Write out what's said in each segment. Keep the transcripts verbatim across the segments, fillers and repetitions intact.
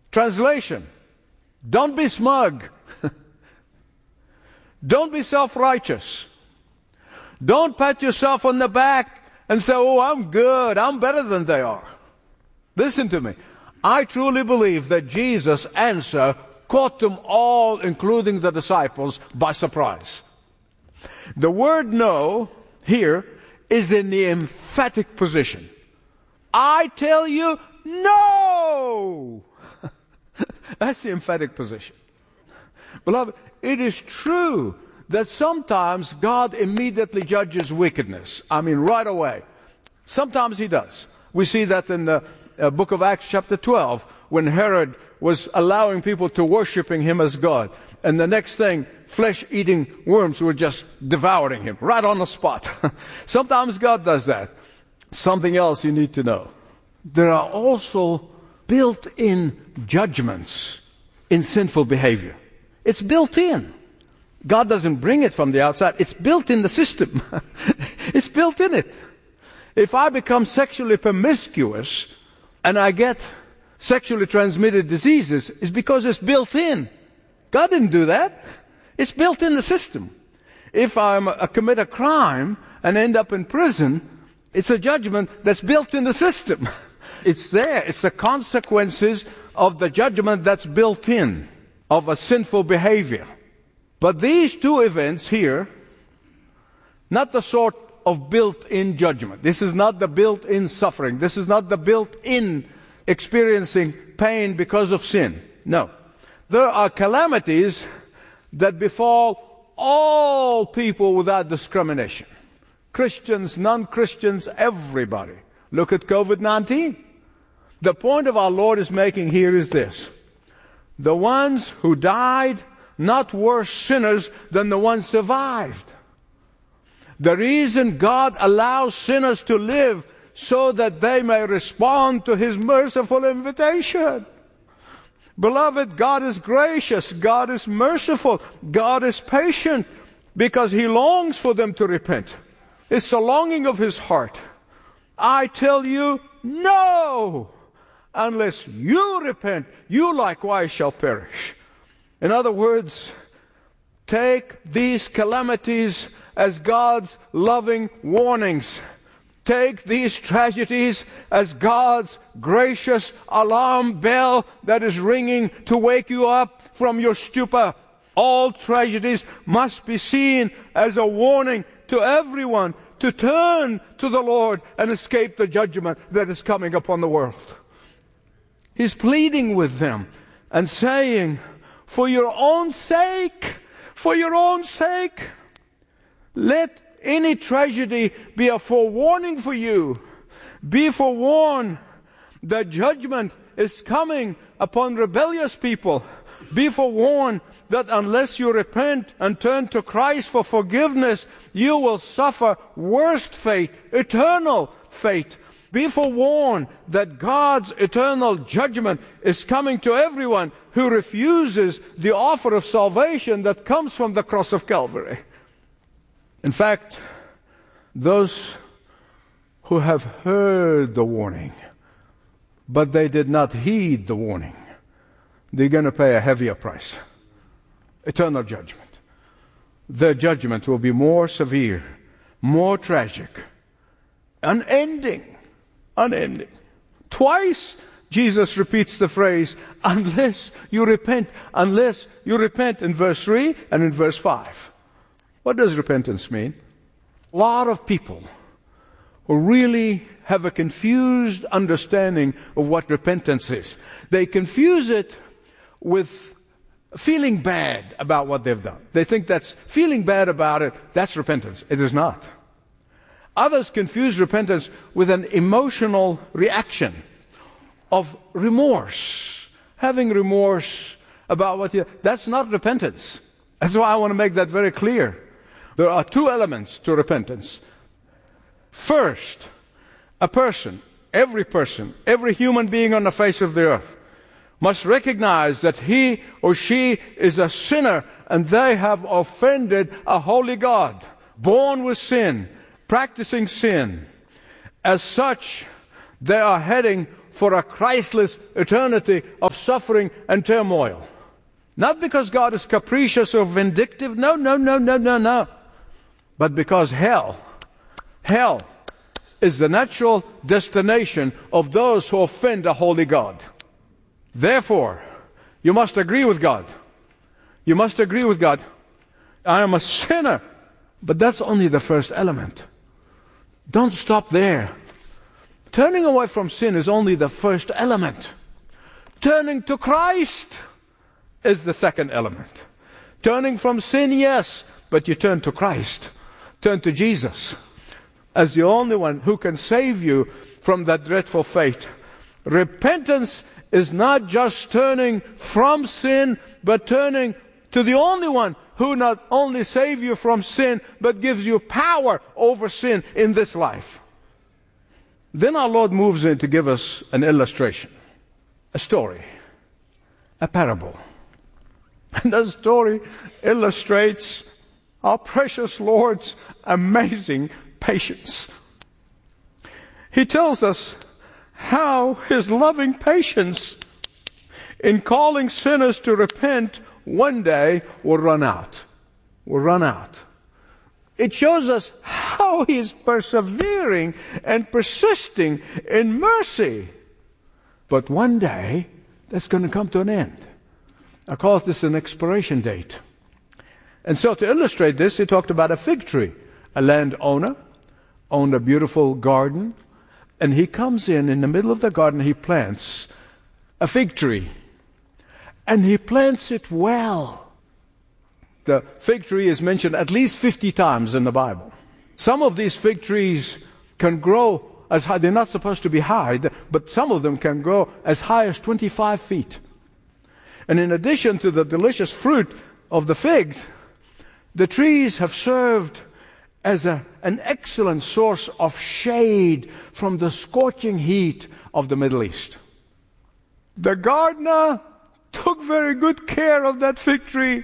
Translation: don't be smug. Don't be self-righteous. Don't pat yourself on the back and say, oh, I'm good, I'm better than they are. Listen to me. I truly believe that Jesus' answer caught them all, including the disciples, by surprise. The word no here is in the emphatic position. I tell you, no! That's the emphatic position. Beloved, it is true that sometimes God immediately judges wickedness. I mean, right away. Sometimes He does. We see that in the uh, book of Acts chapter twelve, when Herod was allowing people to worshiping him as God. And the next thing, flesh-eating worms were just devouring him, right on the spot. Sometimes God does that. Something else you need to know. There are also built-in judgments in sinful behavior. It's built in. God doesn't bring it from the outside. It's built in the system. It's built in it. If I become sexually promiscuous and I get sexually transmitted diseases, it's because it's built in. God didn't do that. It's built in the system. If I uh, commit a crime and end up in prison, it's a judgment that's built in the system. It's there. It's the consequences of the judgment that's built in, of a sinful behavior. But these two events here, not the sort of built-in judgment. This is not the built-in suffering. This is not the built-in experiencing pain because of sin. No. There are calamities that befall all people without discrimination. Christians, non-Christians, everybody. Look at COVID nineteen. The point of our Lord is making here is this. The ones who died, not worse sinners than the ones survived. The reason God allows sinners to live so that they may respond to His merciful invitation. Beloved, God is gracious, God is merciful, God is patient, because He longs for them to repent. It's the longing of His heart. I tell you, no! Unless you repent, you likewise shall perish. In other words, take these calamities as God's loving warnings. Take these tragedies as God's gracious alarm bell that is ringing to wake you up from your stupor. All tragedies must be seen as a warning to everyone to turn to the Lord and escape the judgment that is coming upon the world. He's pleading with them and saying, for your own sake, for your own sake, let any tragedy be a forewarning for you. Be forewarned that judgment is coming upon rebellious people. Be forewarned that unless you repent and turn to Christ for forgiveness, you will suffer worst fate, eternal fate. Be forewarned that God's eternal judgment is coming to everyone who refuses the offer of salvation that comes from the cross of Calvary. In fact, those who have heard the warning, but they did not heed the warning, they're going to pay a heavier price. Eternal judgment. Their judgment will be more severe, more tragic, unending. Unending. Twice Jesus repeats the phrase, unless you repent, unless you repent, in verse three and in verse five. What does repentance mean? A lot of people who really have a confused understanding of what repentance is. They confuse it with feeling bad about what they've done. They think that's feeling bad about it, that's repentance. It is not. Others confuse repentance with an emotional reaction of remorse. Having remorse about what you... That's not repentance. That's why I want to make that very clear. There are two elements to repentance. First, a person, every person, every human being on the face of the earth must recognize that he or she is a sinner and they have offended a holy God, born with sin, practicing sin. As such, they are heading for a Christless eternity of suffering and turmoil. Not because God is capricious or vindictive. No, no, no, no, no, no. But because hell, hell is the natural destination of those who offend a holy God. Therefore, you must agree with God. You must agree with God. I am a sinner. But that's only the first element. Don't stop there. Turning away from sin is only the first element. Turning to Christ is the second element. Turning from sin, yes, but you turn to Christ. Turn to Jesus as the only one who can save you from that dreadful fate. Repentance is not just turning from sin, but turning to the only one who not only saves you from sin, but gives you power over sin in this life. Then our Lord moves in to give us an illustration, a story, a parable. And that story illustrates our precious Lord's amazing patience. He tells us how His loving patience in calling sinners to repent one day will run out. Will run out. It shows us how He is persevering and persisting in mercy. But one day, that's going to come to an end. I call this an expiration date. And so to illustrate this, he talked about a fig tree. A landowner owned a beautiful garden, and he comes in, in the middle of the garden, he plants a fig tree. And he plants it well. The fig tree is mentioned at least fifty times in the Bible. Some of these fig trees can grow as high, they're not supposed to be high, but some of them can grow as high as twenty-five feet. And in addition to the delicious fruit of the figs, the trees have served as a, an excellent source of shade from the scorching heat of the Middle East. The gardener took very good care of that fig tree.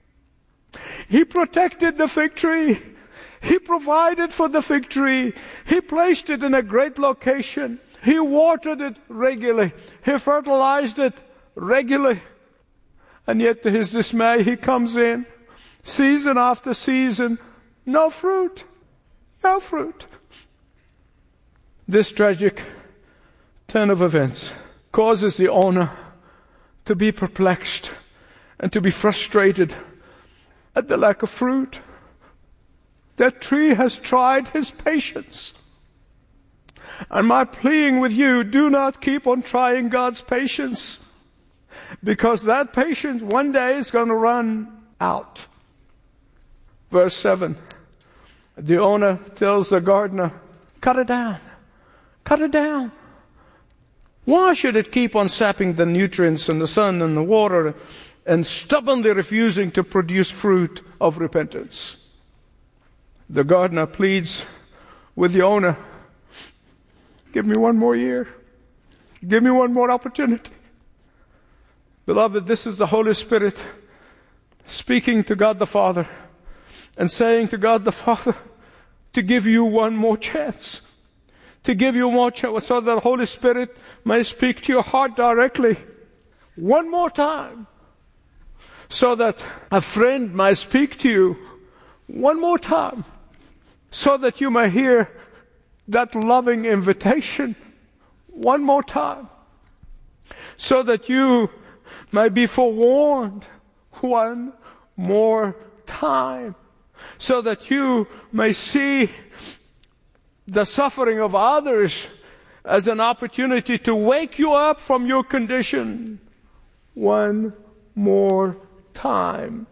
He protected the fig tree. He provided for the fig tree. He placed it in a great location. He watered it regularly. He fertilized it regularly. And yet to his dismay, he comes in, season after season, no fruit. No fruit. This tragic turn of events causes the owner to be perplexed and to be frustrated at the lack of fruit. That tree has tried his patience. And my pleading with you, do not keep on trying God's patience, because that patience one day is going to run out. Verse seven. The owner tells the gardener, cut it down. Cut it down. Why should it keep on sapping the nutrients and the sun and the water and stubbornly refusing to produce fruit of repentance? The gardener pleads with the owner, give me one more year. Give me one more opportunity. Beloved, this is the Holy Spirit speaking to God the Father and saying to God the Father to give you one more chance. To give you more chance so that the Holy Spirit may speak to your heart directly. One more time. So that a friend might speak to you one more time. So that you may hear that loving invitation one more time. So that you may be forewarned one more time. So that you may see the suffering of others as an opportunity to wake you up from your condition one more time.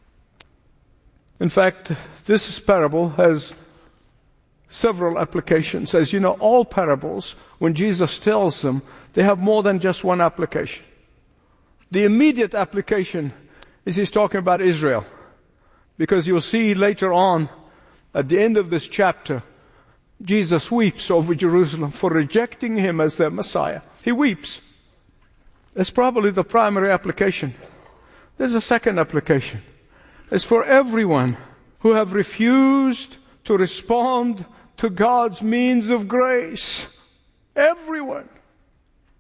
In fact, this parable has several applications. As you know, all parables, when Jesus tells them, they have more than just one application. The immediate application is he's talking about Israel. Because you'll see later on, at the end of this chapter, Jesus weeps over Jerusalem for rejecting him as their Messiah. He weeps. That's probably the primary application. There's a second application. It's for everyone who have refused to respond to God's means of grace. Everyone.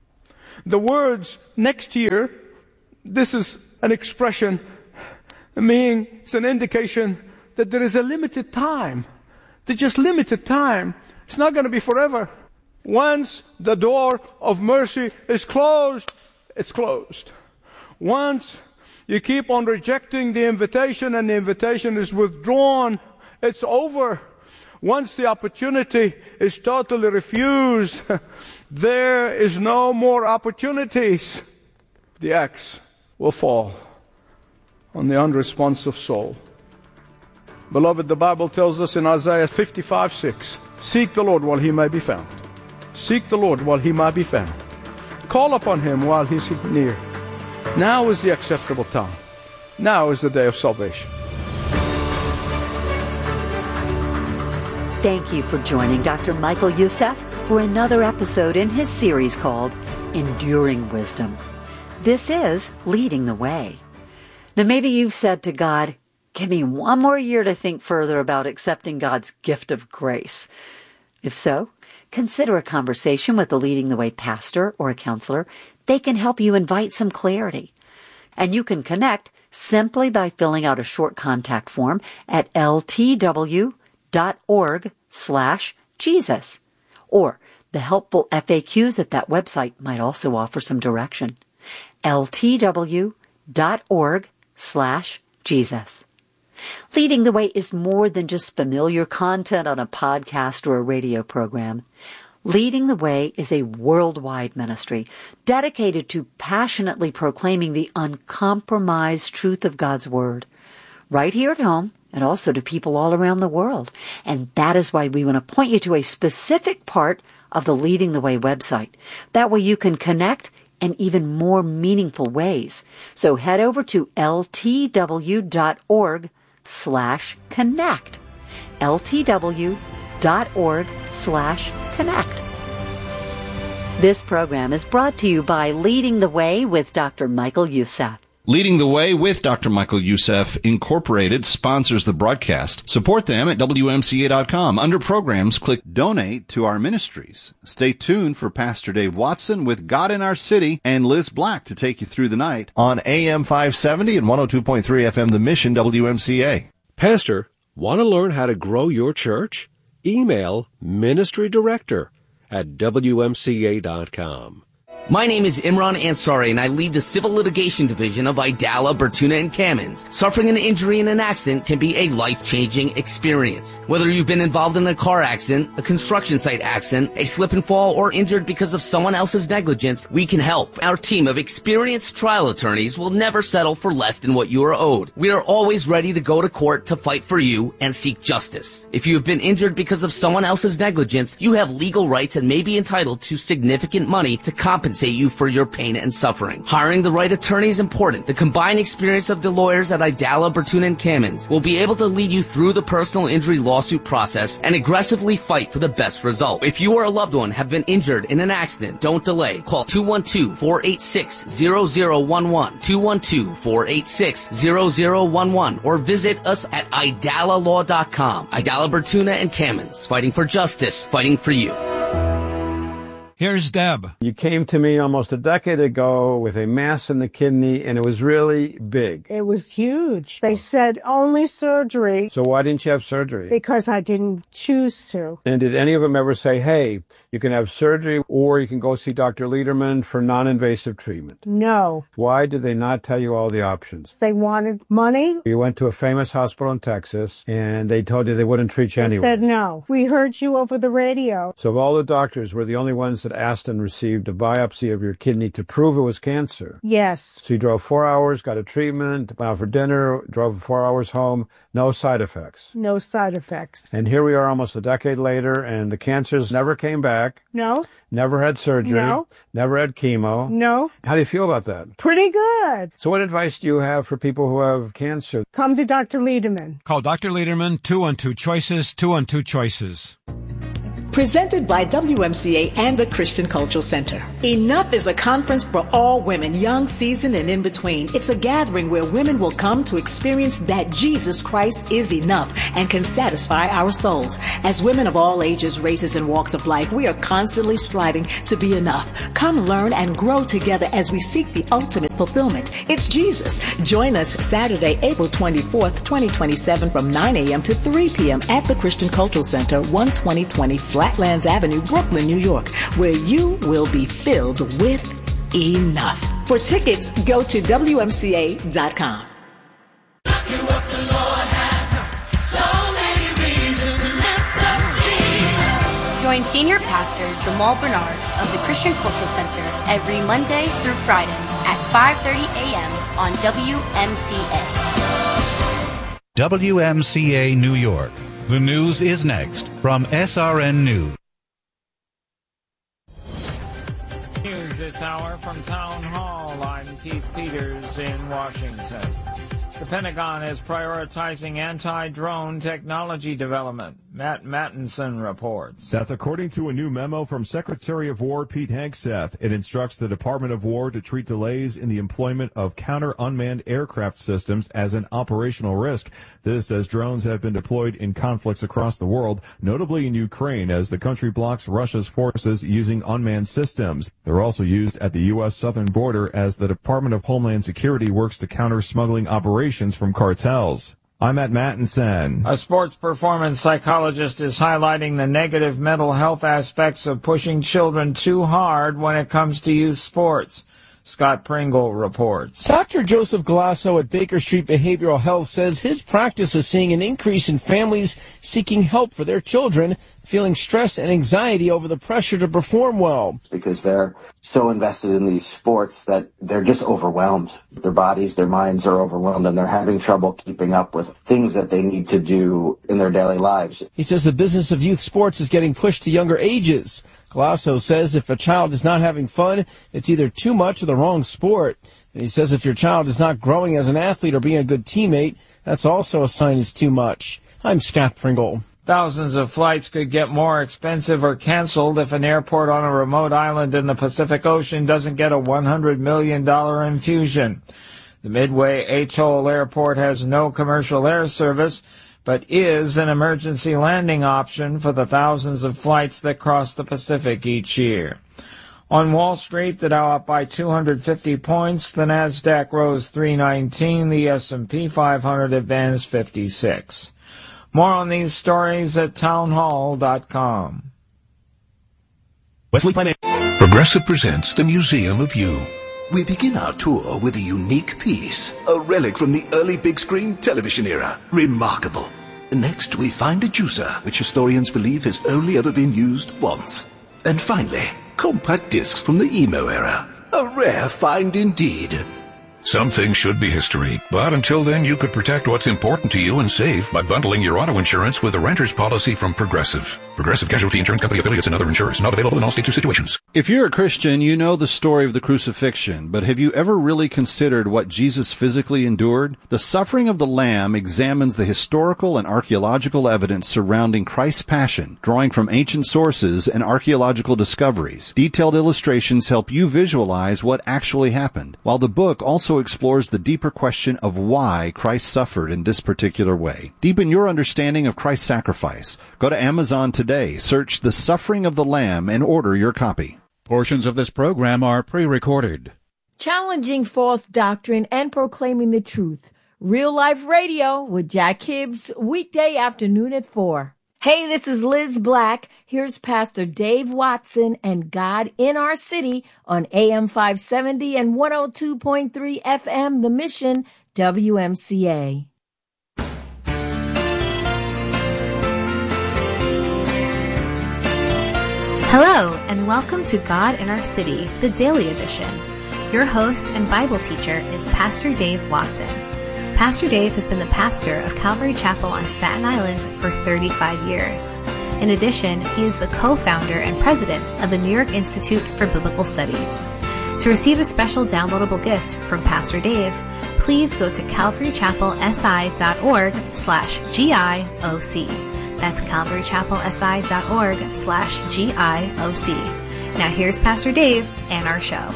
The words next year, this is an expression, meaning it's an indication that there is a limited time. There's just limited time. It's not going to be forever. Once the door of mercy is closed, it's closed. Once you keep on rejecting the invitation and the invitation is withdrawn, it's over. Once the opportunity is totally refused, there is no more opportunities. The axe will fall on the unresponsive soul. Beloved, the Bible tells us in Isaiah fifty-five six, seek the Lord while he may be found. Seek the Lord while he may be found. Call upon him while he's near. Now is the acceptable time. Now is the day of salvation. Thank you for joining Doctor Michael Youssef for another episode in his series called Enduring Wisdom. This is Leading the Way. Now maybe you've said to God, give me one more year to think further about accepting God's gift of grace. If so, consider a conversation with the Leading the Way pastor or a counselor. They can help you invite some clarity. And you can connect simply by filling out a short contact form at ltw.org slash Jesus. Or the helpful F A Qs at that website might also offer some direction. ltw.org slash Jesus. Leading the Way is more than just familiar content on a podcast or a radio program. Leading the Way is a worldwide ministry dedicated to passionately proclaiming the uncompromised truth of God's Word, right here at home and also to people all around the world. And that is why we want to point you to a specific part of the Leading the Way website. That way you can connect in even more meaningful ways. So head over to ltw.org slash connect. ltw.org slash connect. This program is brought to you by Leading the Way with Doctor Michael Youssef. Leading the Way with Doctor Michael Youssef Incorporated sponsors the broadcast. Support them at W M C A dot com. Under programs, click Donate to our ministries. Stay tuned for Pastor Dave Watson with God in Our City and Liz Black to take you through the night on A M five seventy and one oh two point three F M The Mission W M C A. Pastor, want to learn how to grow your church? Email Ministry Director at W M C A dot com. My name is Imran Ansari, and I lead the Civil Litigation Division of Idala, Bertuna, and Kamins. Suffering an injury in an accident can be a life-changing experience. Whether you've been involved in a car accident, a construction site accident, a slip and fall, or injured because of someone else's negligence, we can help. Our team of experienced trial attorneys will never settle for less than what you are owed. We are always ready to go to court to fight for you and seek justice. If you have been injured because of someone else's negligence, you have legal rights and may be entitled to significant money to compensate you for your pain and suffering. Hiring the right attorney is important. The combined experience of the lawyers at Idala, Bertuna, and Kamins will be able to lead you through the personal injury lawsuit process and aggressively fight for the best result. If you or a loved one have been injured in an accident, don't delay. Call two one two, four eight six, zero zero one one, two one two, four eight six, zero zero one one, or visit us at idala law dot com. Idala, Bertuna, and Kamins, fighting for justice, fighting for you. Here's Deb. You came to me almost a decade ago with a mass in the kidney, and it was really big. It was huge. They said only surgery. So why didn't you have surgery? Because I didn't choose to. And did any of them ever say, hey, you can have surgery or you can go see Doctor Lederman for non-invasive treatment? No. Why did they not tell you all the options? They wanted money. You went to a famous hospital in Texas, and they told you they wouldn't treat you They anyway. said no. We heard you over the radio. So of all the doctors, we're the only ones that asked and received a biopsy of your kidney to prove it was cancer. Yes. So you drove four hours, got a treatment, went out for dinner, drove four hours home, no side effects. No side effects. And here we are almost a decade later, and the cancers never came back. No. Never had surgery. No. Never had chemo. No. How do you feel about that? Pretty good. So what advice do you have for people who have cancer? Come to Doctor Lederman. Call Doctor Lederman, two one two choices, two one two choices. Presented by W M C A and the Christian Cultural Center. Enough is a conference for all women, young, seasoned, and in between. It's a gathering where women will come to experience that Jesus Christ is enough and can satisfy our souls. As women of all ages, races, and walks of life, we are constantly striving to be enough. Come learn and grow together as we seek the ultimate fulfillment. It's Jesus. Join us Saturday, April twenty-fourth, twenty twenty-seven from nine a.m. to three p.m. at the Christian Cultural Center, one twenty twenty Flatlands Avenue, Brooklyn, New York, where you will be filled with enough. For tickets, go to W M C A dot com. Join Senior Pastor Jamal Bernard of the Christian Cultural Center every Monday through Friday at five thirty a.m. on W M C A. W M C A New York. The news is next from S R N News. News this hour from Town Hall. I'm Keith Peters in Washington. The Pentagon is prioritizing anti-drone technology development. Matt Mattinson reports. That's according to a new memo from Secretary of War Pete Hegseth. It instructs the Department of War to treat delays in the employment of counter-unmanned aircraft systems as an operational risk. This as drones have been deployed in conflicts across the world, notably in Ukraine, as the country blocks Russia's forces using unmanned systems. They're also used at the U S southern border as the Department of Homeland Security works to counter smuggling operations from cartels. I'm at Mattinson. A sports performance psychologist is highlighting the negative mental health aspects of pushing children too hard when it comes to youth sports. Scott Pringle reports. Doctor Joseph Galasso at Baker Street Behavioral Health says his practice is seeing an increase in families seeking help for their children, feeling stress and anxiety over the pressure to perform well. Because they're so invested in these sports that they're just overwhelmed. Their bodies, their minds are overwhelmed, and they're having trouble keeping up with things that they need to do in their daily lives. He says the business of youth sports is getting pushed to younger ages. Galasso says if a child is not having fun, it's either too much or the wrong sport. And he says if your child is not growing as an athlete or being a good teammate, that's also a sign it's too much. I'm Scott Pringle. Thousands of flights could get more expensive or canceled if an airport on a remote island in the Pacific Ocean doesn't get a one hundred million dollars infusion. The Midway Atoll Airport has no commercial air service, but is an emergency landing option for the thousands of flights that cross the Pacific each year. On Wall Street, the Dow up by two hundred fifty points, the Nasdaq rose three nineteen, the S and P five hundred advanced fifty-six. More on these stories at townhall dot com. Wesley Financial. Progressive presents the Museum of You. We begin our tour with a unique piece, a relic from the early big screen television era. Remarkable. Next, we find a juicer, which historians believe has only ever been used once. And finally, compact discs from the emo era. A rare find indeed. Some things should be history, but until then you could protect what's important to you and save by bundling your auto insurance with a renter's policy from Progressive. Progressive Casualty Insurance Company affiliates and other insurers. Not available in all states or situations. If you're a Christian, you know the story of the crucifixion, but have you ever really considered what Jesus physically endured? The Suffering of the Lamb examines the historical and archaeological evidence surrounding Christ's passion, drawing from ancient sources and archaeological discoveries. Detailed illustrations help you visualize what actually happened, while the book also explores the deeper question of why Christ suffered in this particular way. Deepen your understanding of Christ's sacrifice. Go to Amazon today, search The Suffering of the Lamb, and order your copy. Portions of this program are pre-recorded. Challenging false doctrine and proclaiming the truth. Real Life Radio with Jack Hibbs, weekday afternoon at four. Hey, this is Liz Black. Here's Pastor Dave Watson and God in Our City on A M five seventy and one oh two point three F M, The Mission, W M C A. Hello, and welcome to God in Our City, the Daily Edition. Your host and Bible teacher is Pastor Dave Watson. Pastor Dave has been the pastor of Calvary Chapel on Staten Island for thirty-five years. In addition, he is the co-founder and president of the New York Institute for Biblical Studies. To receive a special downloadable gift from Pastor Dave, please go to calvarychapelsi.org slash G I O C. That's calvarychapelsi.org slash G-I-O-C. Now here's Pastor Dave and our show.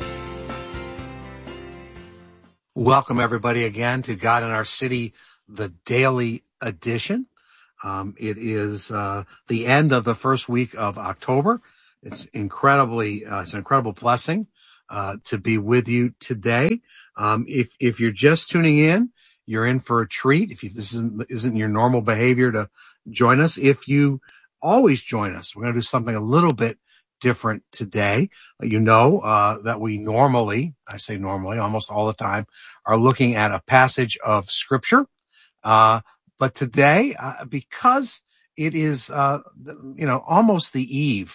Welcome, everybody, again to God in Our City, the daily edition. Um, it is uh, the end of the first week of October. It's incredibly, uh, it's an incredible blessing uh, to be with you today. Um, if if you're just tuning in, you're in for a treat. If you, this isn't, isn't your normal behavior to join us, if you always join us, we're going to do something a little bit different today. You know uh, that we normally, I say normally, almost all the time, are looking at a passage of Scripture. Uh, but today, uh, because it is, uh, you know, almost the eve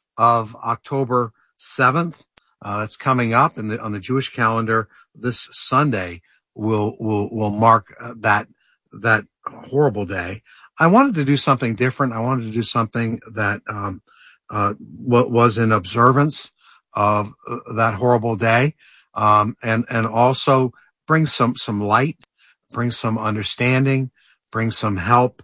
of October seventh, uh, it's coming up in the, on the Jewish calendar. This Sunday will will will mark uh, that that horrible day. I wanted to do something different. I wanted to do something that um, uh, what was in observance of uh, that horrible day, um, and and also bring some some light, bring some understanding, bring some help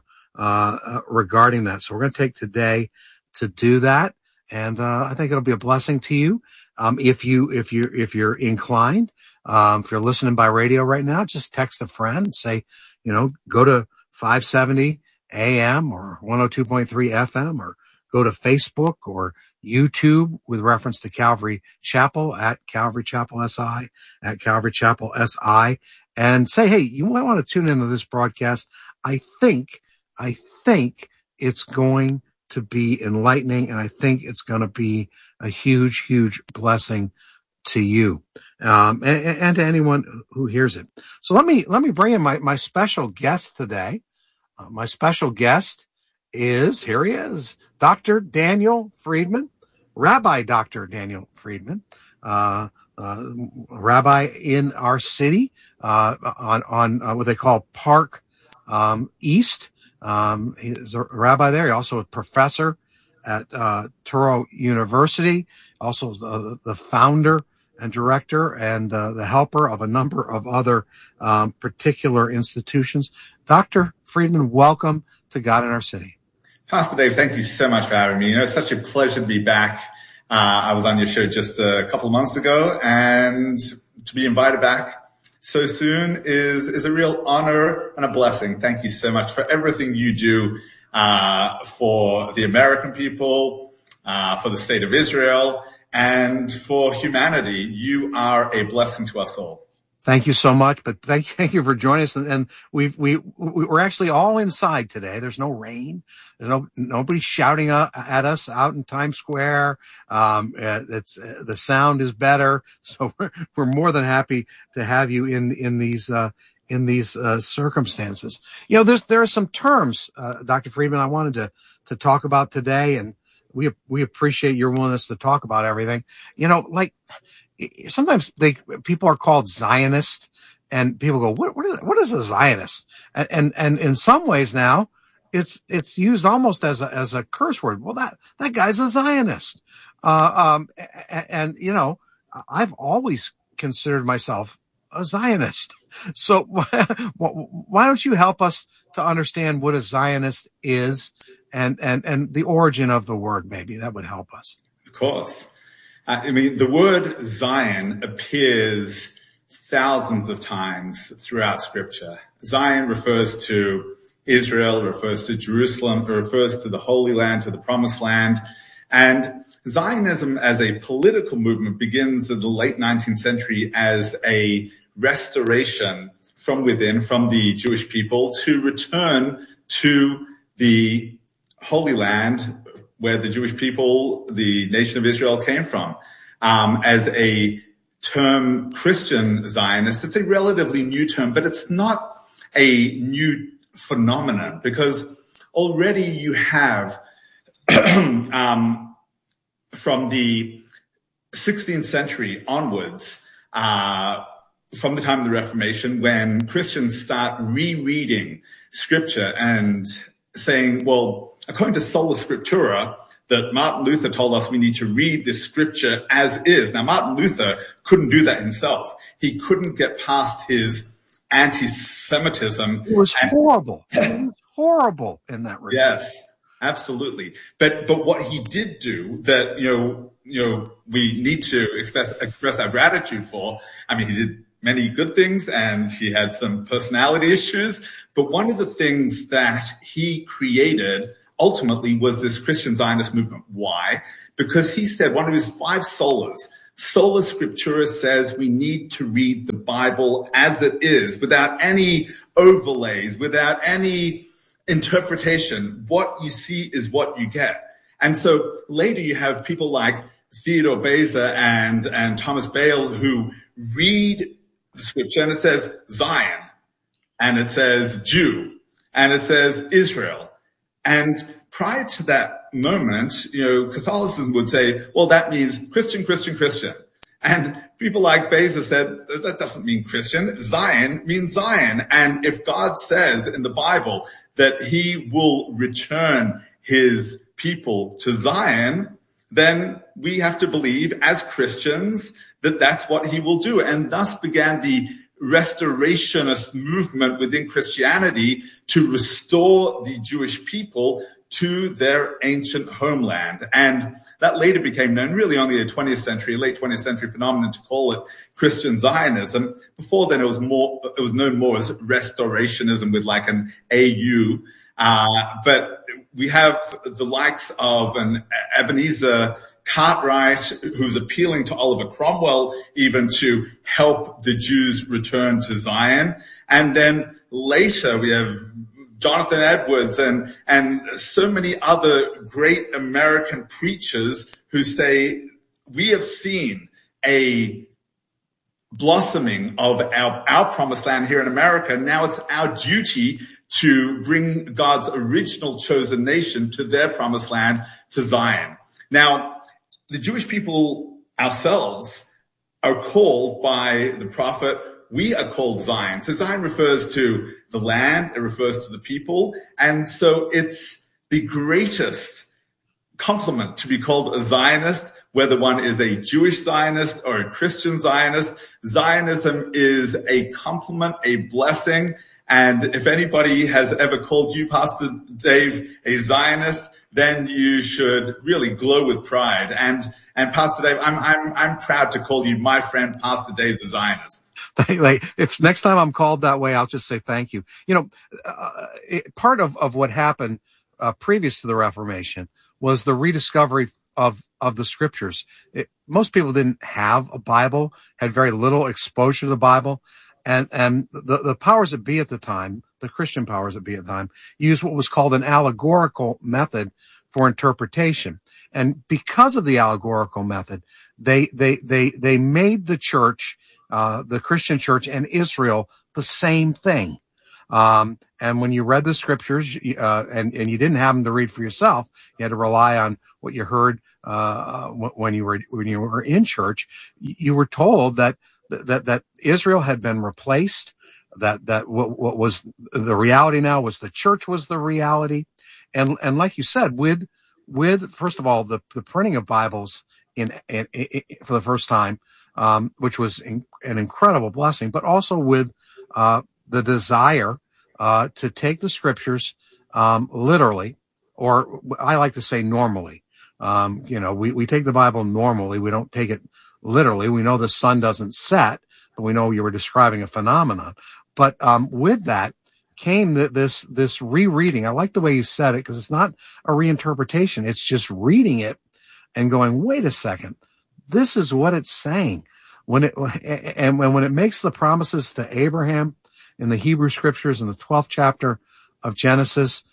uh, regarding that. So we're going to take today to do that, and uh, I think it'll be a blessing to you. Um, if you if you if you're inclined, um, if you're listening by radio right now, just text a friend and say, you know, go to five seventy A M or one oh two point three F M, or go to Facebook or YouTube with reference to Calvary Chapel at Calvary Chapel S I, at Calvary Chapel S I, and say, hey, you might want to tune into this broadcast. I think, I think it's going to be enlightening, and I think it's going to be a huge, huge blessing to you, um, and, and to anyone who hears it. So let me, let me bring in my, my special guest today. Uh, my special guest is, here he is, Doctor Daniel Friedman, Rabbi Doctor Daniel Friedman, uh, uh, rabbi in our city, uh, on, on uh, what they call Park, um, East. Um, he's a rabbi there. He's also a professor at, uh, Touro University, also the, the founder and director and, uh, the helper of a number of other, um, particular institutions. Doctor Friedman, welcome to God in Our City. Pastor Dave, thank you so much for having me. You know, it's such a pleasure to be back. Uh, I was on your show just a couple of months ago, and to be invited back so soon is, is a real honor and a blessing. Thank you so much for everything you do, uh, for the American people, uh, for the state of Israel, and for humanity. You are a blessing to us all. Thank you so much, but thank, thank you for joining us. And, and we've, we, we're actually all inside today. There's no rain. There's no, nobody shouting at us out in Times Square. Um, it's, the sound is better. So we're, we're more than happy to have you in, in these, uh, in these, uh, circumstances. You know, there's, there are some terms, uh, Doctor Friedman, I wanted to, to talk about today, and we, we appreciate your willingness to talk about everything. You know, like, sometimes they, people are called Zionist, and people go, what, what is, what is a Zionist? And, and, and in some ways now, it's, it's used almost as a, as a curse word. Well, that, that guy's a Zionist. Uh, um, and, and, you know, I've always considered myself a Zionist. So why don't you help us to understand what a Zionist is, and, and, and the origin of the word? Maybe that would help us. Of course. I mean, the word Zion appears thousands of times throughout Scripture. Zion refers to Israel, it refers to Jerusalem, it refers to the Holy Land, to the Promised Land. And Zionism as a political movement begins in the late nineteenth century as a restoration from within, from the Jewish people, to return to the Holy Land, where the Jewish people, the nation of Israel, came from. Um, as a term, Christian Zionist, it's a relatively new term, but it's not a new phenomenon, because already you have, um, from the sixteenth century onwards, uh, from the time of the Reformation, when Christians start rereading Scripture and saying, well, according to Sola Scriptura, that Martin Luther told us we need to read this Scripture as is. Now, Martin Luther couldn't do that himself. He couldn't get past his anti-Semitism. It was horrible. It was horrible in that regard. Yes, absolutely. But but what he did do that, you know, you know, we need to express express our gratitude for. I mean, he did many good things and he had some personality issues. But one of the things that he created ultimately was this Christian Zionist movement. Why? Because he said one of his five solas, Sola Scriptura, says we need to read the Bible as it is, without any overlays, without any interpretation. What you see is what you get. And so later you have people like Theodore Beza and, and Thomas Bale who read the scripture and it says Zion, and it says Jew, and it says Israel. And prior to that moment, you know, Catholicism would say, well, that means Christian, Christian, Christian. And people like Beza said, that doesn't mean Christian. Zion means Zion. And if God says in the Bible that he will return his people to Zion, then we have to believe as Christians that that's what he will do. And thus began the restorationist movement within Christianity to restore the Jewish people to their ancient homeland. And that later became known really only in the twentieth century, late twentieth century phenomenon, to call it Christian Zionism. Before then, it was more, it was known more as restorationism with like an A U. Uh, but we have the likes of an Ebenezer Cartwright, who's appealing to Oliver Cromwell even to help the Jews return to Zion. And then later we have Jonathan Edwards and, and so many other great American preachers who say, we have seen a blossoming of our, our promised land here in America. Now it's our duty to bring God's original chosen nation to their promised land, to Zion. Now, the Jewish people ourselves are called by the prophet, we are called Zion. So Zion refers to the land, it refers to the people. And so it's the greatest compliment to be called a Zionist, whether one is a Jewish Zionist or a Christian Zionist. Zionism is a compliment, a blessing. And if anybody has ever called you, Pastor Dave, a Zionist, then you should really glow with pride. And, and Pastor Dave, I'm, I'm, I'm proud to call you my friend, Pastor Dave the Zionist. Like, if next time I'm called that way, I'll just say thank you. You know, uh, it, part of, of what happened, uh, previous to the Reformation was the rediscovery of, of the scriptures. It, most people didn't have a Bible, had very little exposure to the Bible. And, and the, the powers that be at the time, the Christian powers that be at the time, used what was called an allegorical method for interpretation. And because of the allegorical method, they, they, they, they made the church, uh, the Christian church and Israel the same thing. Um, and when you read the scriptures, uh, and, and you didn't have them to read for yourself, you had to rely on what you heard, uh, when you were, when you were in church, you were told that, that, that Israel had been replaced, that, that what, what was the reality now was the church was the reality. And, and like you said, with, with, first of all, the, the printing of Bibles in, in, in for the first time, um, which was in, an incredible blessing, but also with, uh, the desire, uh, to take the scriptures, um, literally, or I like to say normally. Um, you know, we, we take the Bible normally. We don't take it literally. We know the sun doesn't set, but we know you were describing a phenomenon. But, um, with that came the, this, this rereading. I like the way you said it because it's not a reinterpretation. It's just reading it and going, wait a second. This is what it's saying. When it, and when it makes the promises to Abraham in the Hebrew scriptures in the twelfth chapter of Genesis,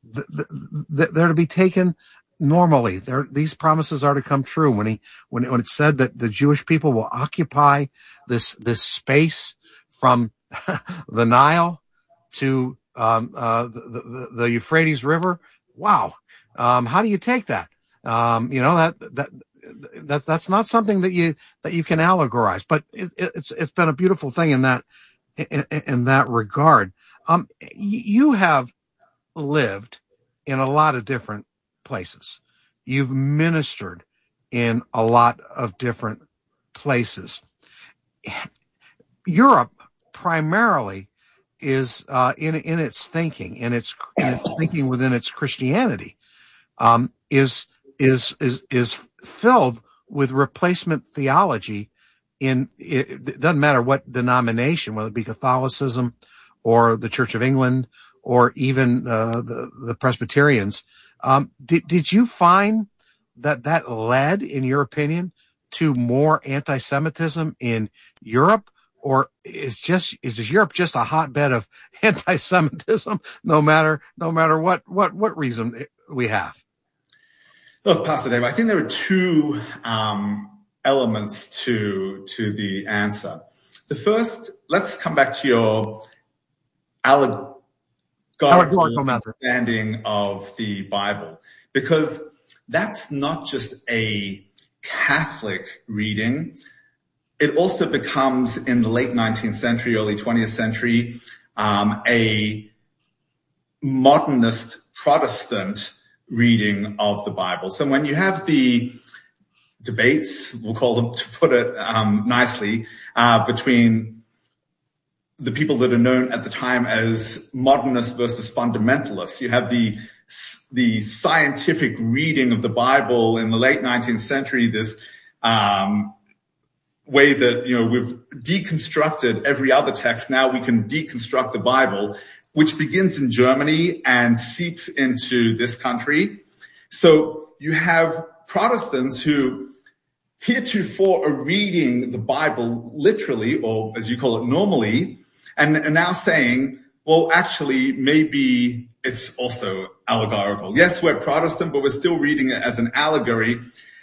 they're to be taken normally. There, these promises are to come true. When he, when, when it said that the Jewish people will occupy this, this space from the Nile to, um, uh, the, the, the Euphrates River. Wow. Um, how do you take that? Um, you know, that, that, that, that's not something that you, that you can allegorize, but it, it's, it's been a beautiful thing in that, in, in that regard. Um, you have lived in a lot of different places. You've ministered in a lot of different places. Europe primarily is uh, in in its thinking, in its, in its thinking within its Christianity, um, is is is is filled with replacement theology. In it, it doesn't matter what denomination, whether it be Catholicism or the Church of England or even uh, the the Presbyterians. Um, did did you find that that led, in your opinion, to more anti-Semitism in Europe, or is just is Europe just a hotbed of anti-Semitism, no matter no matter what what what reason we have? Look, Pastor Dave, I think there are two um, elements to to the answer. The first, let's come back to your allegorical, allegorical understanding of the Bible, because that's not just a Catholic reading. It also becomes, in the late nineteenth century, early twentieth century, um, a modernist Protestant reading of the Bible. So when you have the debates, we'll call them, to put it um, nicely, uh, between the people that are known at the time as modernists versus fundamentalists, you have the the scientific reading of the Bible in the late nineteenth century, this um, way that, you know, we've deconstructed every other text. Now we can deconstruct the Bible, which begins in Germany and seeps into this country. So you have Protestants who heretofore are reading the Bible literally, or as you call it, normally, and are now saying, well, actually, maybe it's also allegorical. Yes, we're Protestant, but we're still reading it as an allegory.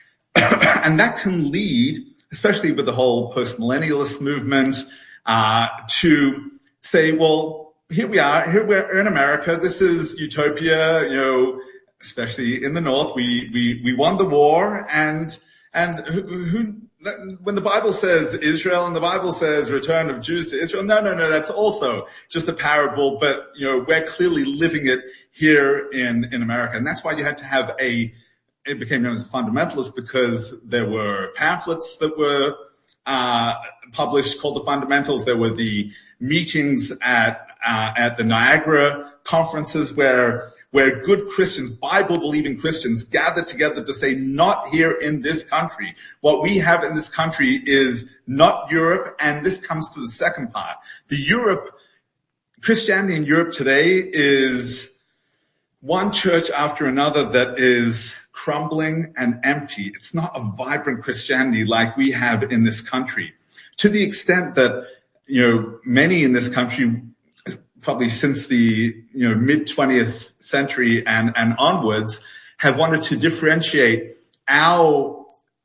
And that can lead, especially with the whole post-millennialist movement, uh, to say, well, here we are, here we're in America. This is utopia, you know, especially in the North. We, we, we won the war, and, and who, who, when the Bible says Israel and the Bible says return of Jews to Israel, no, no, no, that's also just a parable, but, you know, we're clearly living it here in, in America. And that's why you had to have a, it became known as fundamentalist, because there were pamphlets that were, uh, published called the Fundamentals. There were the meetings at, uh, at the Niagara conferences where, where good Christians, Bible-believing Christians, gathered together to say, not here in this country. What we have in this country is not Europe, and this comes to the second part. The Europe, Christianity in Europe today is one church after another that is crumbling and empty. It's not a vibrant Christianity like we have in this country, to the extent that, you know, many in this country, probably since the, you know, mid twentieth century and, and onwards, have wanted to differentiate our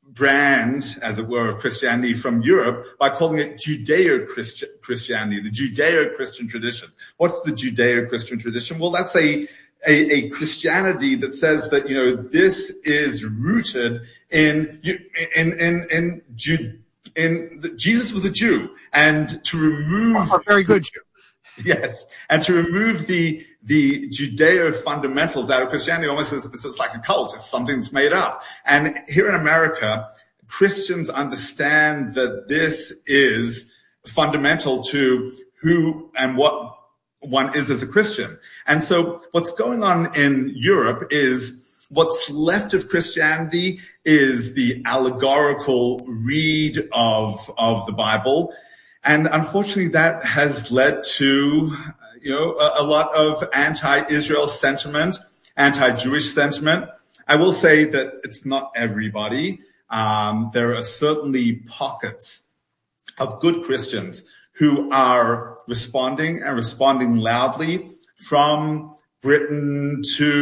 brand, as it were, of Christianity from Europe by calling it Judeo-Christianity, the Judeo-Christian tradition. What's the Judeo-Christian tradition? Well, that's a, a, a Christianity that says that, you know, this is rooted in, in, in, in, Jude, in, Jesus was a Jew, and to remove a very good Jew. Yes, and to remove the the Judeo fundamentals out of Christianity, almost as it's, it's like a cult. It's something that's made up. And here in America, Christians understand that this is fundamental to who and what one is as a Christian. And so what's going on in Europe is what's left of Christianity is the allegorical read of of the Bible. And unfortunately, that has led to, you know, a, a lot of anti-Israel sentiment, anti-Jewish sentiment. I will say that it's not everybody. Um, there are certainly pockets of good Christians who are responding and responding loudly, from Britain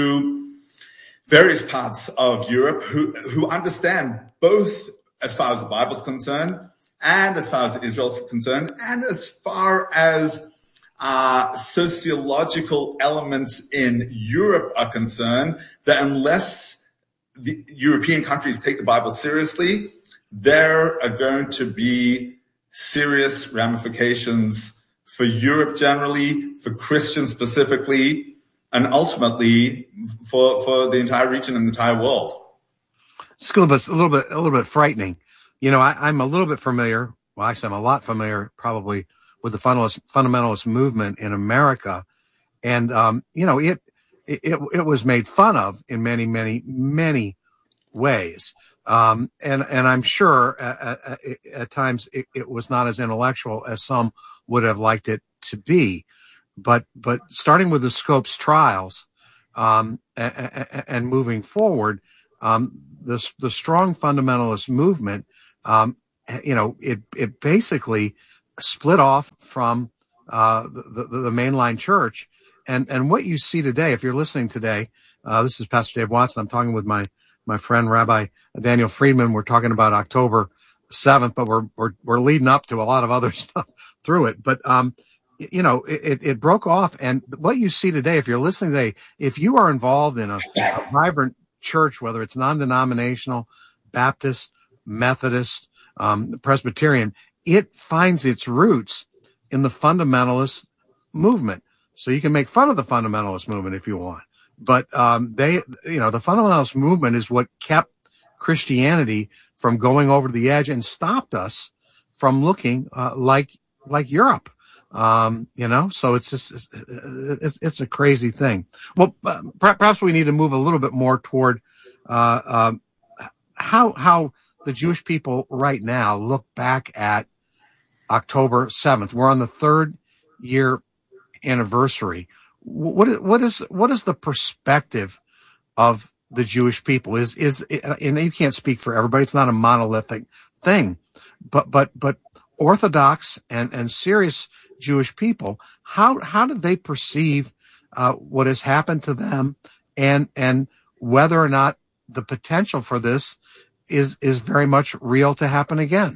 to various parts of Europe, who, who understand both as far as the Bible's concerned, and as far as Israel's concerned, and as far as uh sociological elements in Europe are concerned, that unless the European countries take the Bible seriously, there are going to be serious ramifications for Europe generally, for Christians specifically, and ultimately for for the entire region and the entire world. It's a little bit, a little bit, a little bit frightening. You know, I, I'm a little bit familiar. Well, actually, I'm a lot familiar, probably, with the fundamentalist, fundamentalist movement in America. And, um, you know, it, it, it was made fun of in many, many, many ways. Um, and, and I'm sure at, at, at times it, it was not as intellectual as some would have liked it to be. But, but starting with the Scopes trials, um, and, and moving forward, um, the, the strong fundamentalist movement, um, you know, it, it basically split off from, uh, the, the, the mainline church. And, and what you see today, if you're listening today, uh, this is Pastor Dave Watson. I'm talking with my, my friend, Rabbi Daniel Friedman. We're talking about October seventh, but we're, we're, we're leading up to a lot of other stuff through it. But, um, you know, it, it broke off. And what you see today, if you're listening today, if you are involved in a, a vibrant church, whether it's non-denominational, Baptist, Methodist, um, Presbyterian, it finds its roots in the fundamentalist movement. So you can make fun of the fundamentalist movement if you want. But, um, they, you know, the fundamentalist movement is what kept Christianity from going over the edge and stopped us from looking, uh, like, like Europe. Um, you know, so it's just, it's, it's, it's a crazy thing. Well, uh, perhaps we need to move a little bit more toward, uh, um, how, how the Jewish people right now look back at October seventh. We're on the third year anniversary. What, what is, what is the perspective of the Jewish people? Is, is, and you can't speak for everybody. It's not a monolithic thing, but, but, but Orthodox and, and serious Jewish people, how, how do they perceive, uh, what has happened to them and, and whether or not the potential for this is, is very much real to happen again?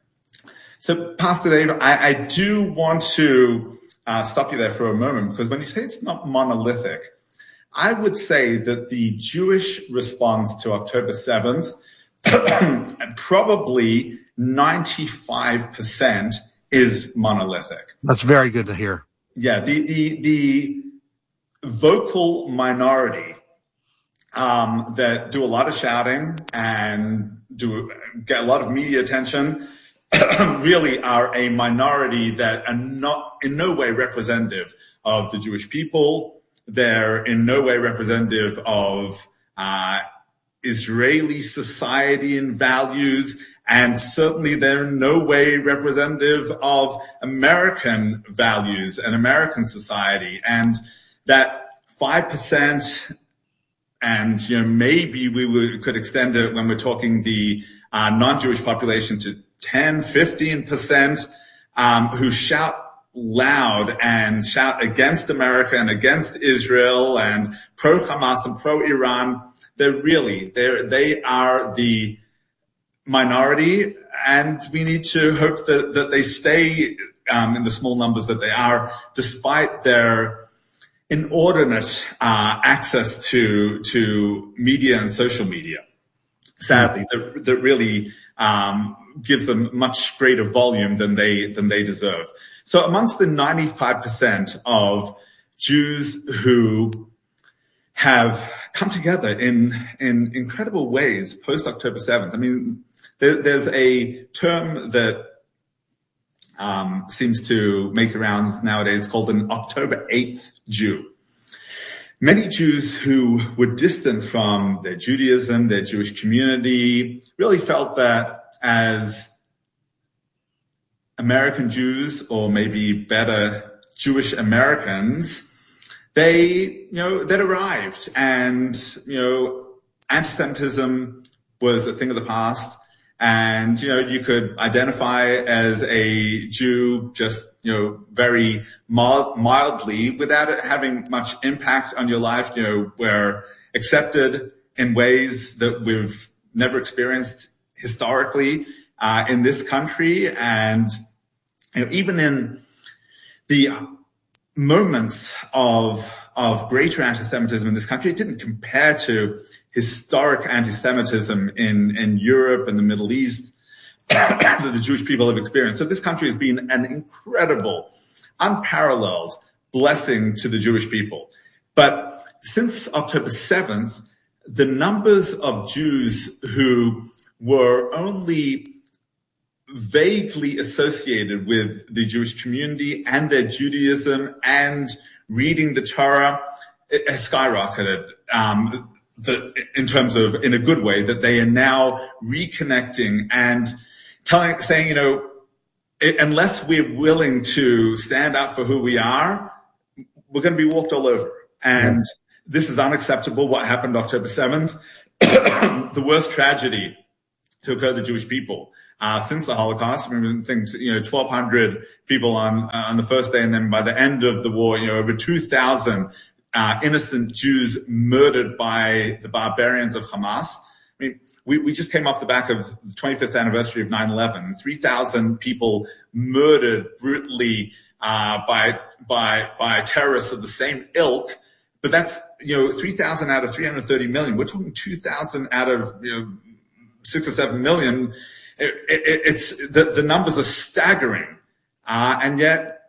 So, Pastor Dave, I, I do want to uh, stop you there for a moment, because when you say it's not monolithic, I would say that the Jewish response to October seventh, probably ninety-five percent is monolithic. That's very good to hear. Yeah, the the, the vocal minority um, that do a lot of shouting and do get a lot of media attention really are a minority that are not in no way representative of the Jewish people. They're in no way representative of uh Israeli society and values, and certainly they're in no way representative of American values and American society. And that five percent, and you know, maybe we would, could extend it when we're talking the uh, non-Jewish population to ten, fifteen percent, um, who shout loud and shout against America and against Israel and pro-Hamas and pro-Iran. They're really, they're, they are the minority, and we need to hope that, that they stay um, in the small numbers that they are, despite their inordinate uh, access to to media and social media. Sadly, that, that really um, gives them much greater volume than they than they deserve. So, amongst the ninety-five percent of Jews who have come together in in incredible ways post October seventh. I mean, there, there's a term that um, seems to make the rounds nowadays called an October eighth Jew. Many Jews who were distant from their Judaism, their Jewish community, really felt that as American Jews, or maybe better, Jewish Americans, they, you know, they'd arrived, and, you know, anti-Semitism was a thing of the past. And, you know, you could identify as a Jew just, you know, very mild, mildly without it having much impact on your life. You know, we're accepted in ways that we've never experienced historically, uh, in this country. And, you know, even in the moments of, of greater anti-Semitism in this country, it didn't compare to historic anti-Semitism in, in Europe and the Middle East that the Jewish people have experienced. So this country has been an incredible, unparalleled blessing to the Jewish people. But since October seventh, the numbers of Jews who were only vaguely associated with the Jewish community and their Judaism and reading the Torah, it has skyrocketed. Um, the, in terms of, in a good way, that they are now reconnecting and telling, saying, you know, it, unless we're willing to stand up for who we are, we're going to be walked all over. And yeah. This is unacceptable. What happened October seventh, the worst tragedy to occur to the Jewish people uh, since the Holocaust. I mean, things, you know, twelve hundred people on uh, on the first day, and then by the end of the war, you know, over two thousand uh, innocent Jews murdered by the barbarians of Hamas. I mean, we, we just came off the back of the twenty-fifth anniversary of nine eleven. three thousand people murdered brutally uh, by by by terrorists of the same ilk. But that's, you know, three thousand out of three hundred thirty million. We're talking two thousand out of, you know, six or seven million. It, it, it's the, the numbers are staggering. Uh, and yet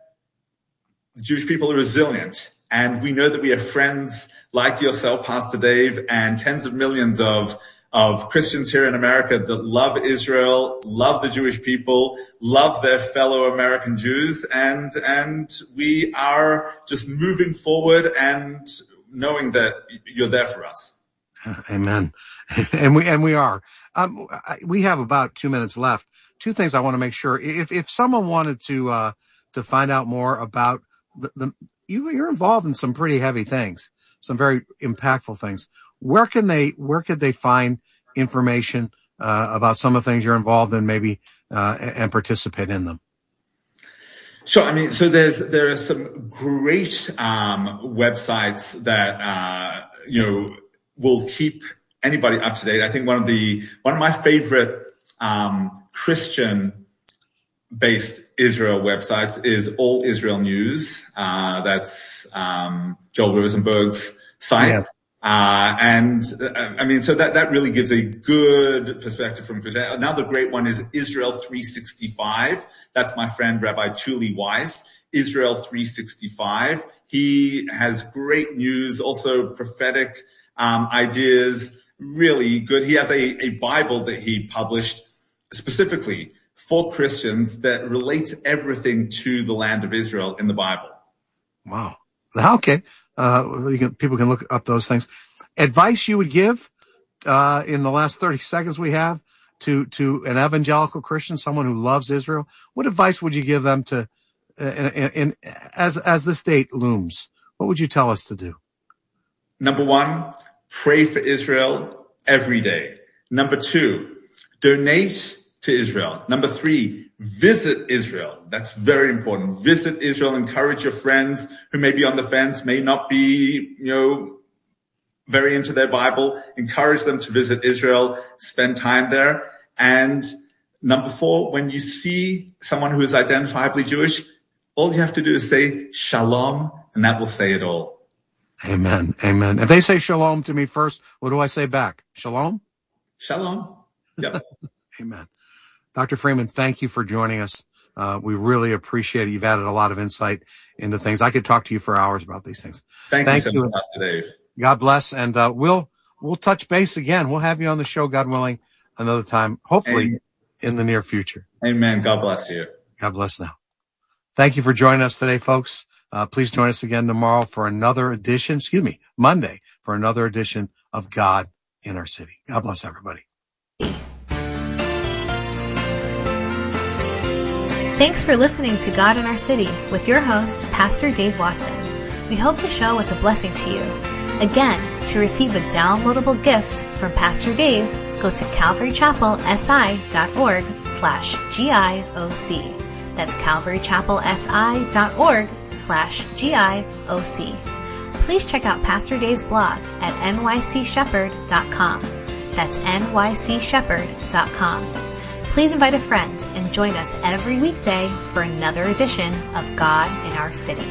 the Jewish people are resilient. And we know that we have friends like yourself, Pastor Dave, and tens of millions of, of Christians here in America that love Israel, love the Jewish people, love their fellow American Jews. And, and we are just moving forward and knowing that you're there for us. Amen. And we, and we are. Um, we have about two minutes left. Two things I want to make sure. If, if someone wanted to, uh, to find out more about the, the you, you're involved in some pretty heavy things, some very impactful things. Where can they, where could they find information, uh, about some of the things you're involved in, maybe, uh, and participate in them? Sure. I mean, so there's, there are some great, um, websites that, uh, you know, will keep anybody up to date. I think one of the, one of my favorite, um, Christian based Israel websites is All Israel News. Uh, that's, um, Joel Rosenberg's site. Yeah. Uh, and, uh, I mean, so that, that really gives a good perspective from Christianity. Another great one is Israel three sixty-five. That's my friend, Rabbi Tuli Weiss. Israel three sixty-five. He has great news, also prophetic, um, ideas, really good. He has a, a Bible that he published specifically for Christians that relates everything to the land of Israel in the Bible. Wow. Okay. Uh, you can, people can look up those things. Advice you would give, uh, in the last thirty seconds we have to, to an evangelical Christian, someone who loves Israel. What advice would you give them to, uh, in, in, as, as this date looms? What would you tell us to do? Number one, pray for Israel every day. Number two, donate to Israel. Number three, visit Israel. That's very important. Visit Israel. Encourage your friends who may be on the fence, may not be, you know, very into their Bible. Encourage them to visit Israel, spend time there. And number four, when you see someone who is identifiably Jewish, all you have to do is say shalom, and that will say it all. Amen. Amen. If they say shalom to me first, what do I say back? Shalom? Shalom. Yep. Amen. Doctor Freeman, thank you for joining us. Uh, we really appreciate it. You've added a lot of insight into things. I could talk to you for hours about these things. Thank, thank you so much, Pastor Dave. God bless. And, uh, we'll, we'll touch base again. We'll have you on the show, God willing, another time, hopefully Amen. In the near future. Amen. God bless you. God bless now. Thank you for joining us today, folks. Uh, please join us again tomorrow for another edition, excuse me, Monday for another edition of God in Our City. God bless everybody. Thanks for listening to God in Our City with your host, Pastor Dave Watson. We hope the show was a blessing to you. Again, to receive a downloadable gift from Pastor Dave, go to calvarychapelsi.org slash GIOC. That's calvarychapelsi.org slash GIOC. Please check out Pastor Dave's blog at n y c shepherd dot com. That's n y c shepherd dot com. Please invite a friend and join us every weekday for another edition of God in Our City.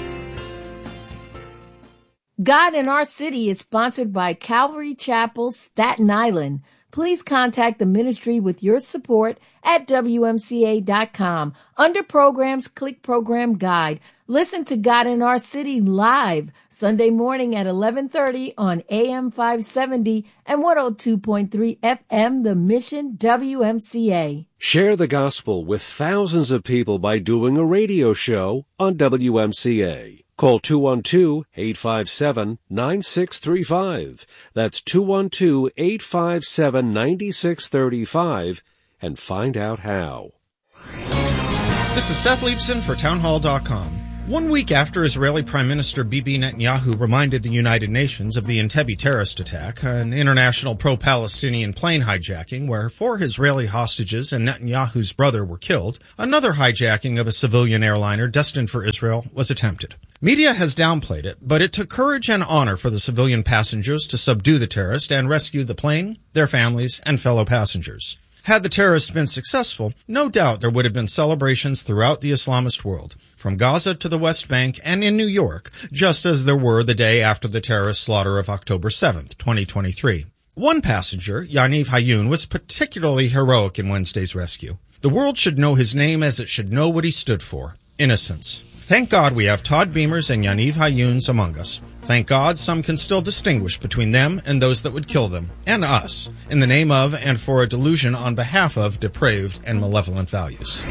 God in Our City is sponsored by Calvary Chapel, Staten Island, please contact the ministry with your support at W M C A dot com. Under Programs, click Program Guide. Listen to God in Our City live Sunday morning at eleven thirty on A M five seventy and one oh two point three F M, The Mission W M C A. Share the gospel with thousands of people by doing a radio show on W M C A. Call two one two, eight five seven, nine six three five. That's two one two, eight five seven, nine six three five and find out how. This is Seth Leibson for townhall dot com. One week after Israeli Prime Minister Bibi Netanyahu reminded the United Nations of the Entebbe terrorist attack, an international pro-Palestinian plane hijacking where four Israeli hostages and Netanyahu's brother were killed, another hijacking of a civilian airliner destined for Israel was attempted. Media has downplayed it, but it took courage and honor for the civilian passengers to subdue the terrorist and rescue the plane, their families, and fellow passengers. Had the terrorists been successful, no doubt there would have been celebrations throughout the Islamist world, from Gaza to the West Bank and in New York, just as there were the day after the terrorist slaughter of October seventh, twenty twenty-three. One passenger, Yaniv Hayun, was particularly heroic in Wednesday's rescue. The world should know his name as it should know what he stood for: innocence. Thank God we have Todd Beamers and Yaniv Hayuns among us. Thank God some can still distinguish between them and those that would kill them, and us, in the name of and for a delusion on behalf of depraved and malevolent values.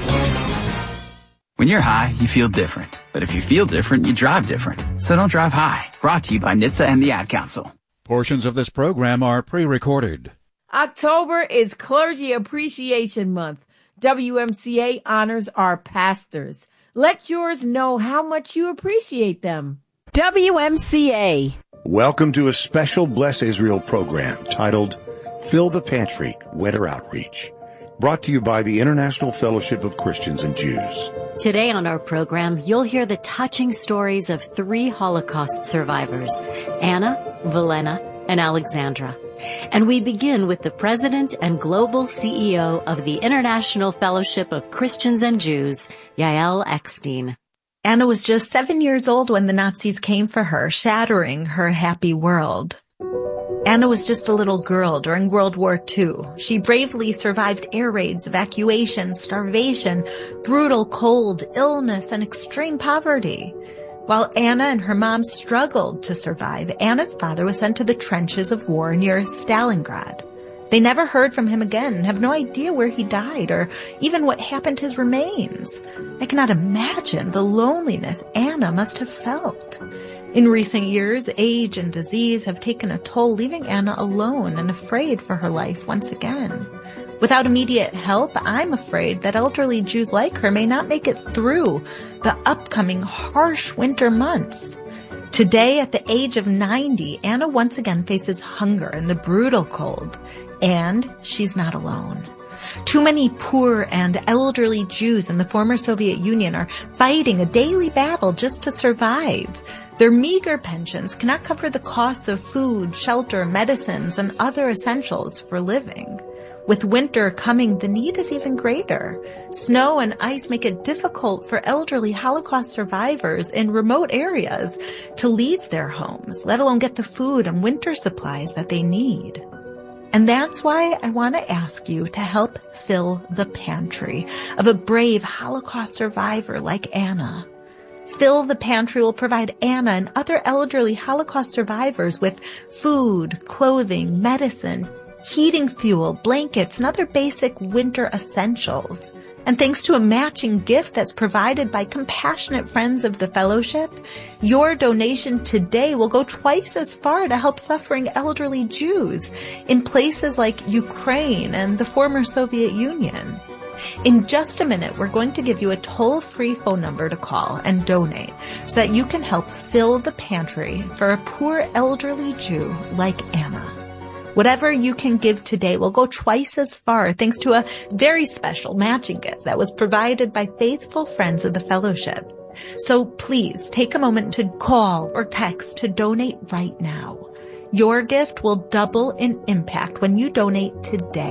When you're high, you feel different. But if you feel different, you drive different. So don't drive high. Brought to you by N H T S A and the Ad Council. Portions of this program are pre-recorded. October is Clergy Appreciation Month. W M C A honors our pastors. Let yours know how much you appreciate them. W M C A. Welcome to a special Bless Israel program titled Fill the Pantry, Winter Outreach, brought to you by the International Fellowship of Christians and Jews. Today on our program, you'll hear the touching stories of three Holocaust survivors, Anna, Velena, and Alexandra. And we begin with the president and global C E O of the International Fellowship of Christians and Jews, Yael Eckstein. Anna was just seven years old when the Nazis came for her, shattering her happy world. Anna was just a little girl during World War Two. She bravely survived air raids, evacuation, starvation, brutal cold, illness, and extreme poverty. While Anna and her mom struggled to survive, Anna's father was sent to the trenches of war near Stalingrad. They never heard from him again and have no idea where he died or even what happened to his remains. I cannot imagine the loneliness Anna must have felt. In recent years, age and disease have taken a toll, leaving Anna alone and afraid for her life once again. Without immediate help, I'm afraid that elderly Jews like her may not make it through the upcoming harsh winter months. Today, at the age of ninety, Anna once again faces hunger and the brutal cold. And she's not alone. Too many poor and elderly Jews in the former Soviet Union are fighting a daily battle just to survive. Their meager pensions cannot cover the costs of food, shelter, medicines, and other essentials for living. With winter coming, the need is even greater. Snow and ice make it difficult for elderly Holocaust survivors in remote areas to leave their homes, let alone get the food and winter supplies that they need. And that's why I want to ask you to help fill the pantry of a brave Holocaust survivor like Anna. Fill the Pantry will provide Anna and other elderly Holocaust survivors with food, clothing, medicine, heating fuel, blankets, and other basic winter essentials. And thanks to a matching gift that's provided by compassionate friends of the fellowship, your donation today will go twice as far to help suffering elderly Jews in places like Ukraine and the former Soviet Union. In just a minute, we're going to give you a toll-free phone number to call and donate so that you can help fill the pantry for a poor elderly Jew like Anna. Whatever you can give today will go twice as far thanks to a very special matching gift that was provided by faithful friends of the fellowship. So please take a moment to call or text to donate right now. Your gift will double in impact when you donate today.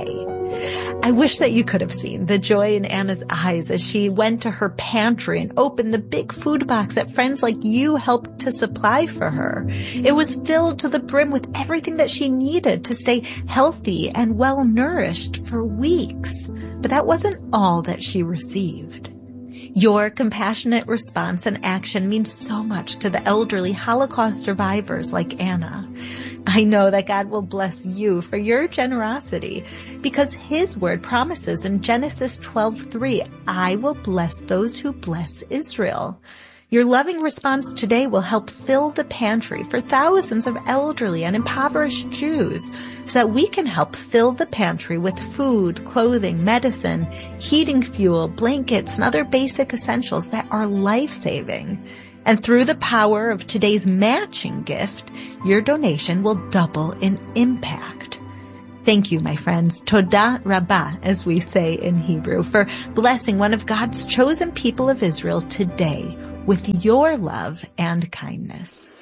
I wish that you could have seen the joy in Anna's eyes as she went to her pantry and opened the big food box that friends like you helped to supply for her. It was filled to the brim with everything that she needed to stay healthy and well nourished for weeks. But that wasn't all that she received. Your compassionate response and action means so much to the elderly Holocaust survivors like Anna. I know that God will bless you for your generosity because his word promises in Genesis twelve three, I will bless those who bless Israel. Your loving response today will help fill the pantry for thousands of elderly and impoverished Jews so that we can help fill the pantry with food, clothing, medicine, heating fuel, blankets, and other basic essentials that are life-saving. And through the power of today's matching gift, your donation will double in impact. Thank you, my friends, Todah Rabbah, as we say in Hebrew, for blessing one of God's chosen people of Israel today with your love and kindness.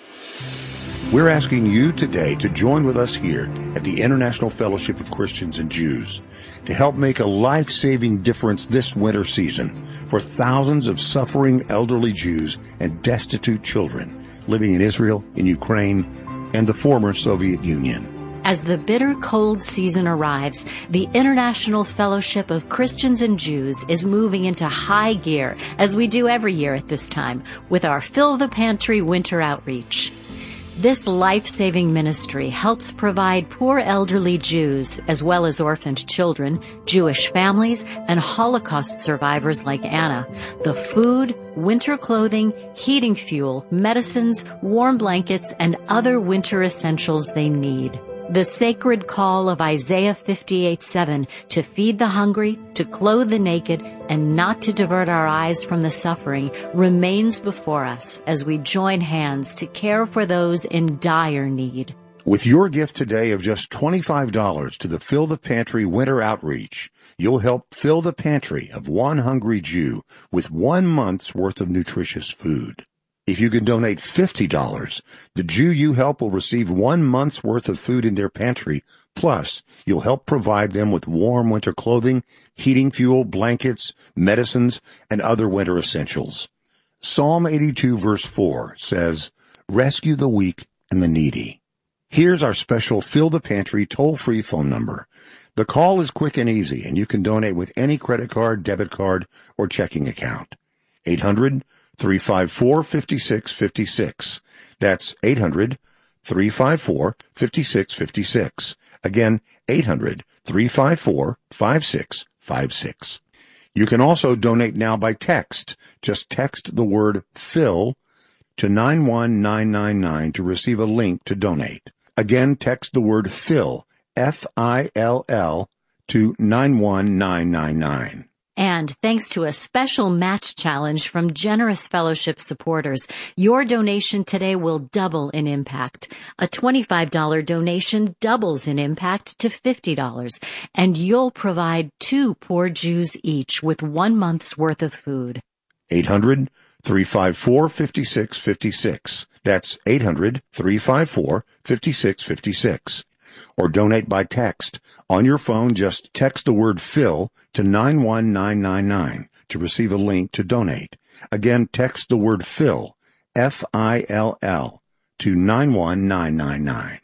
We're asking you today to join with us here at the International Fellowship of Christians and Jews to help make a life-saving difference this winter season for thousands of suffering elderly Jews and destitute children living in Israel, in Ukraine, and the former Soviet Union. As the bitter cold season arrives, the International Fellowship of Christians and Jews is moving into high gear, as we do every year at this time, with our Fill the Pantry Winter Outreach. This life-saving ministry helps provide poor elderly Jews, as well as orphaned children, Jewish families, and Holocaust survivors like Anna, the food, winter clothing, heating fuel, medicines, warm blankets, and other winter essentials they need. The sacred call of Isaiah fifty-eight seven to feed the hungry, to clothe the naked, and not to divert our eyes from the suffering remains before us as we join hands to care for those in dire need. With your gift today of just twenty-five dollars to the Fill the Pantry Winter Outreach, you'll help fill the pantry of one hungry Jew with one month's worth of nutritious food. If you can donate fifty dollars, the Jew you help will receive one month's worth of food in their pantry, plus you'll help provide them with warm winter clothing, heating fuel, blankets, medicines, and other winter essentials. Psalm eighty-two verse four says, rescue the weak and the needy. Here's our special Fill the Pantry toll-free phone number. The call is quick and easy, and you can donate with any credit card, debit card, or checking account. eight hundred, three five four, five six five six. That's eight hundred, three five four, five six five six. Again, eight hundred, three five four, five six five six. You can also donate now by text. Just text the word FILL to nine one nine nine nine to receive a link to donate. Again, text the word FILL, F I L L, to nine one nine nine nine. And thanks to a special match challenge from generous fellowship supporters, your donation today will double in impact. A twenty-five dollars donation doubles in impact to fifty dollars, and you'll provide two poor Jews each with one month's worth of food. eight hundred, three five four, five six five six. That's eight hundred, three five four, five six five six. Or donate by text. On your phone, just text the word FILL to nine one nine nine nine to receive a link to donate. Again, text the word FILL, F I L L, to nine one nine nine nine.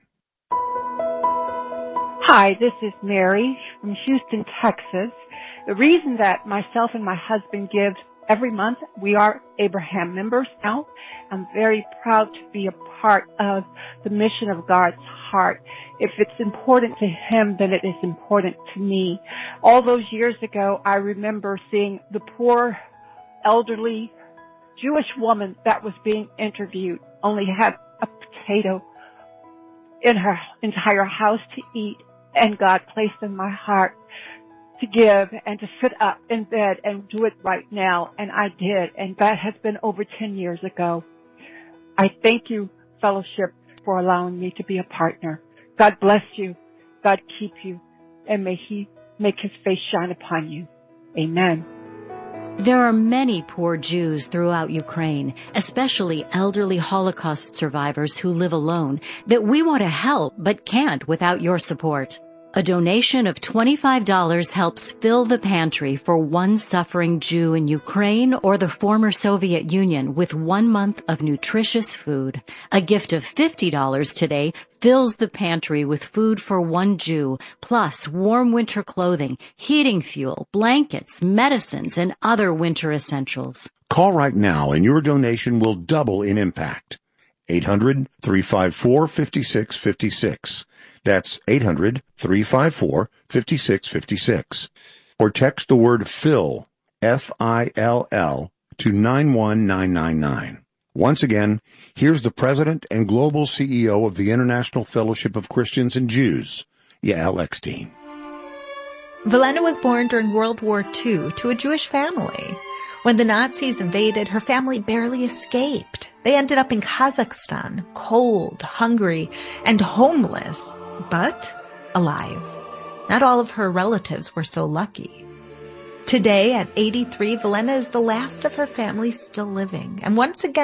Hi, this is Mary from Houston, Texas. The reason that myself and my husband give every month, we are Abraham members now. I'm very proud to be a part of the mission of God's heart. If it's important to him, then it is important to me. All those years ago, I remember seeing the poor, elderly Jewish woman that was being interviewed, only had a potato in her entire house to eat, and God placed in my heart to give and to sit up in bed and do it right now, and I did, and that has been over ten years ago. I thank you, fellowship, for allowing me to be a partner. God bless you, God keep you, and may he make his face shine upon you. Amen. There are many poor Jews throughout Ukraine, especially elderly Holocaust survivors who live alone, that we want to help but can't without your support. A donation of twenty-five dollars helps fill the pantry for one suffering Jew in Ukraine or the former Soviet Union with one month of nutritious food. A gift of fifty dollars today fills the pantry with food for one Jew, plus warm winter clothing, heating fuel, blankets, medicines, and other winter essentials. Call right now and your donation will double in impact. eight hundred, three five four, five six five six. That's eight hundred, three five four, five six five six. Or text the word FILL, F I L L, to nine one nine nine nine. Once again, here's the President and Global C E O of the International Fellowship of Christians and Jews, Yael Eckstein. Velena was born during World War Two to a Jewish family. When the Nazis invaded, her family barely escaped. They ended up in Kazakhstan, cold, hungry, and homeless, but alive. Not all of her relatives were so lucky. Today, at eighty-three, Velena is the last of her family still living, and once again